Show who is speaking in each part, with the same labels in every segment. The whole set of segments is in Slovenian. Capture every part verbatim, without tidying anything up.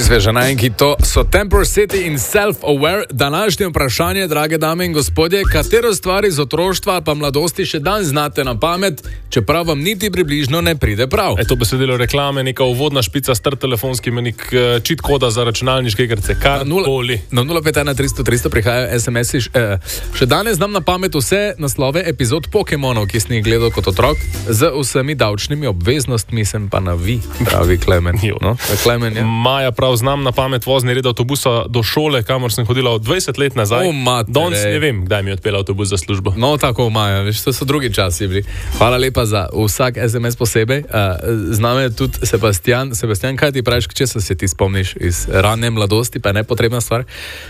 Speaker 1: Sveže najenki, to so Temper City in Self-Aware. Današnje vprašanje, drage dame in gospodje, katero stvar iz otroštva pa mladosti še dan znate na pamet, čeprav vam niti približno ne pride prav?
Speaker 2: E, to besedilo reklame, neka uvodna špica, star telefonski menik, cheat koda za računalniške igrice, karkoli.
Speaker 1: Na nula pet ena tristo tristo prihajajo es em esi. Eh, še danes znam na pamet vse naslove epizod Pokemonov, ki sem jih gledal kot otrok, z vsemi davčnimi obveznostmi sem pa na vi, pravi Klemen. No? Klemen je.
Speaker 2: Maja, prav znam na pamet vozni red avtobusa do šole, kamor sem hodila od dvajset let nazaj. Danes ne vem, kdaj mi je odpeljal avtobus za službo.
Speaker 1: No, tako Maja, veš, to so drugi časi bili. Hvala lepa za vsak es em es posebej. Uh, z nami je tudi Sebastian. Sebastian, kaj ti praviš, če se ti spomniš iz rane mladosti, pa je nepotrebna stvar?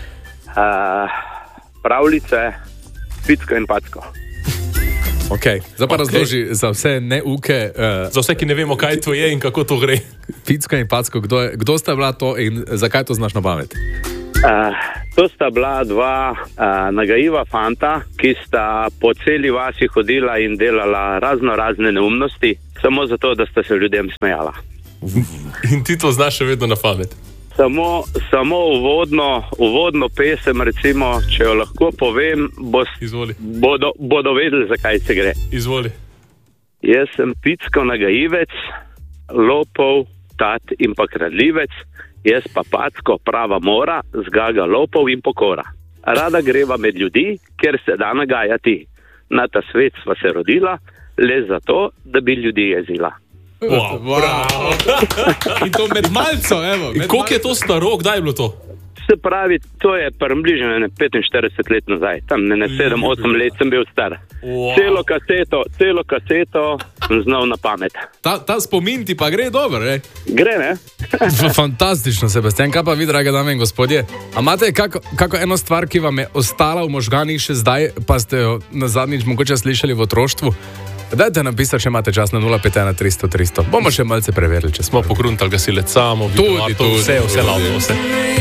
Speaker 3: Uh, pravljice, picko in packo.
Speaker 1: Ok, zdaj pa okay. Razloži za vse neuke. Uh,
Speaker 2: za vse, ki ne vemo, kaj to je in kako to gre.
Speaker 1: Picko in packo, kdo, je, kdo sta bila to in zakaj to znaš na pamet?
Speaker 3: Uh, to sta bila dva uh, nagajiva fanta, ki sta po celi vasi hodila in delala razno razne neumnosti, samo zato, da sta se ljudem smejala.
Speaker 2: In ti to znaš še vedno na pamet?
Speaker 3: Samo, samo uvodno, uvodno pesem, recimo, če jo lahko povem, bos, bodo, bodo vedeli, zakaj se gre.
Speaker 2: Izvoli.
Speaker 3: Jaz sem picko nagajivec, lopov, tat in pa kradljivec, jaz pa packo prava mora, zgaga lopov in pokora. Rada greva med ljudi, ker se da nagajati. Na ta svet sva se rodila, le zato, da bi ljudi jezila.
Speaker 2: Wow, bravo.
Speaker 1: In to med malco, evo.
Speaker 2: In koliko je to staro, kdaj je bilo to?
Speaker 3: Se pravi, to je približno ne petinštirideset let nazaj, tam ne, ne sedem osem let sem bil star. Wow. Celo kaseto, celo kaseto sem znal na pamet.
Speaker 1: Ta, ta spomin ti pa gre dobro, ne?
Speaker 3: Gre, ne?
Speaker 1: Fantastično, Sebastian, kaj pa vi, drage dame in gospodje? A imate kako, kako eno stvar, ki vam je ostala v možganih še zdaj, pa ste jo na zadnjič mogoče slišali v otroštvu? Dajte napisati, če imate čas na nula pet ena tristo tristo. Bomo še malce preverili, če smo
Speaker 2: pokruntali gasilec samo,
Speaker 1: tudi,
Speaker 2: to, vse, vse, vse, vse.